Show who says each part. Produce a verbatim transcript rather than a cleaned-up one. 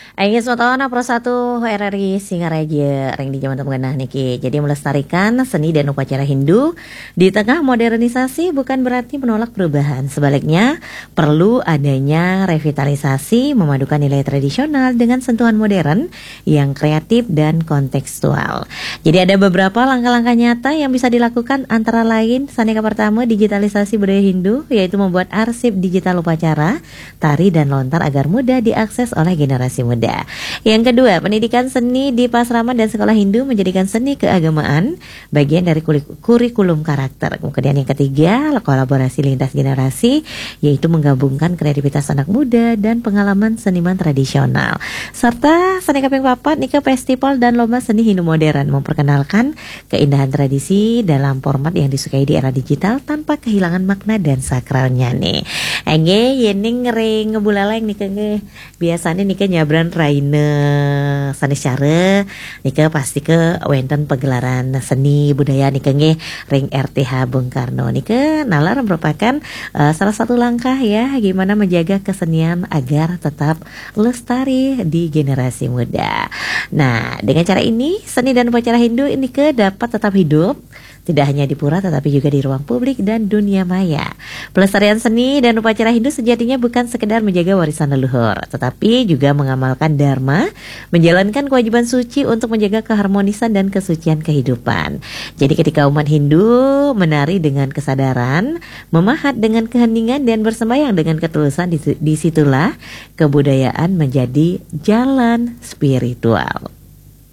Speaker 1: Aing Sumatona Pro satu R R I Singaraja ring di zaman tengah niki. Jadi melestarikan seni dan upacara Hindu di tengah modernisasi bukan berarti menolak perubahan. Sebaliknya, perlu adanya revitalisasi memadukan nilai tradisional dengan sentuhan modern yang kreatif dan kontekstual. Jadi ada beberapa langkah-langkah nyata yang bisa dilakukan, antara lain Saneka pertama, digitalisasi budaya Hindu, yaitu membuat arsip digital upacara, tari dan lontar agar mudah diakses oleh generasi muda. Yang kedua, pendidikan seni di pasraman dan sekolah Hindu menjadikan seni keagamaan bagian dari kurikulum karakter. Kemudian yang ketiga, kolaborasi lintas generasi, yaitu menggabungkan kreativitas anak muda dan pengalaman seniman tradisional. Serta Saneka ping papat nika festival dan lomba seni Hindu modern, memperkenalkan keindahan tradisi dalam format yang disukai di era digital tanpa kehilangan makna dan sakralnya nih. Enge yening ring ngebulaleng nika nge biasanya nika nyabran raine sanes cara nika pasti ke wenten pagelaran seni budaya nika nge ring R T H Bung Karno nika nalar merupakan uh, salah satu langkah ya gimana menjaga kesenian agar tetap lestari di generasi muda. Nah, dengan cara ini seni dan upacara Hindu ini ke dapat tetap hidup tidak hanya di pura tetapi juga di ruang publik dan dunia maya. Pelestarian seni dan upacara Hindu sejatinya bukan sekedar menjaga warisan leluhur, tetapi juga mengamalkan dharma, menjalankan kewajiban suci untuk menjaga keharmonisan dan kesucian kehidupan. Jadi ketika umat Hindu menari dengan kesadaran, memahat dengan keheningan dan bersembahyang dengan ketulusan, disitulah kebudayaan menjadi jalan spiritual.